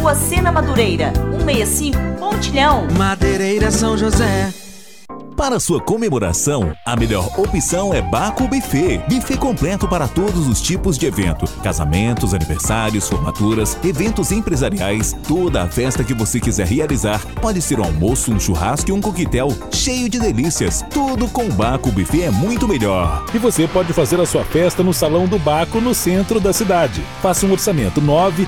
Rua Sena Madureira, 165, Pontilhão. Madeireira São José. Para sua comemoração, a melhor opção é Baco Buffet. Buffet completo para todos os tipos de evento. Casamentos, aniversários, formaturas, eventos empresariais, toda a festa que você quiser realizar. Pode ser um almoço, um churrasco e um coquetel cheio de delícias. Tudo com Baco Buffet é muito melhor. E você pode fazer a sua festa no Salão do Baco, no centro da cidade. Faça um orçamento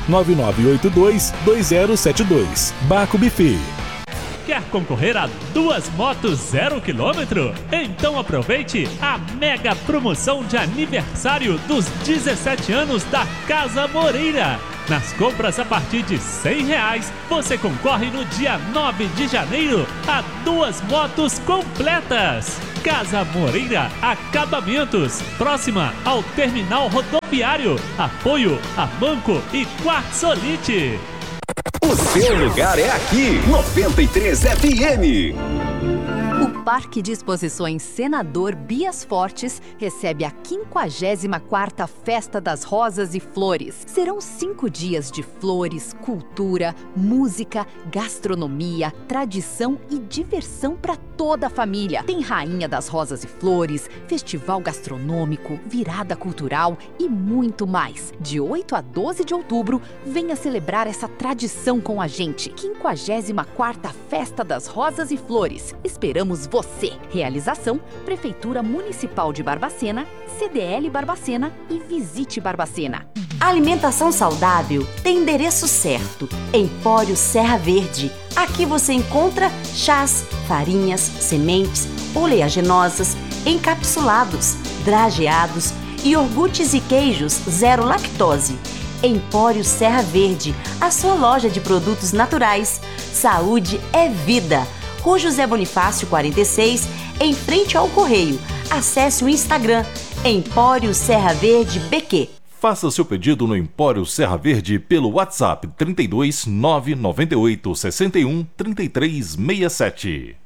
99982-2072. Baco Buffet. Quer concorrer a 2 motos 0 km? Então aproveite a mega promoção de aniversário dos 17 anos da Casa Moreira. Nas compras a partir de R$100, você concorre no dia 9 de janeiro a 2 motos completas. Casa Moreira Acabamentos, próxima ao terminal rodoviário. Apoio a Banco e Quartzolite. O seu lugar é aqui, 93 FM. O Parque de Exposições Senador Bias Fortes recebe a 54ª Festa das Rosas e Flores. Serão 5 dias de flores, cultura, música, gastronomia, tradição e diversão para toda a família. Tem Rainha das Rosas e Flores, festival gastronômico, virada cultural e muito mais. De 8 a 12 de outubro, venha celebrar essa tradição com a gente. 54ª Festa das Rosas e Flores. Esperamos você. Realização: Prefeitura Municipal de Barbacena, CDL Barbacena e Visite Barbacena. A alimentação saudável tem endereço certo. Empório Serra Verde. Aqui você encontra chás, farinhas, sementes, oleaginosas, encapsulados, drageados, iogurtes e queijos zero lactose. Empório Serra Verde, a sua loja de produtos naturais. Saúde é vida. Rua José Bonifácio 46, em frente ao Correio. Acesse o Instagram, Empório Serra Verde BQ. Faça seu pedido no Empório Serra Verde pelo WhatsApp 32 998 61 33 67.